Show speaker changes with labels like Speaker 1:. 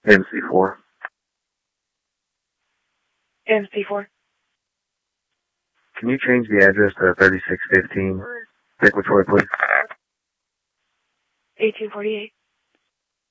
Speaker 1: MC4.
Speaker 2: MC4.
Speaker 1: Can you change the address to 3615 Pickwick, please?
Speaker 2: 1848.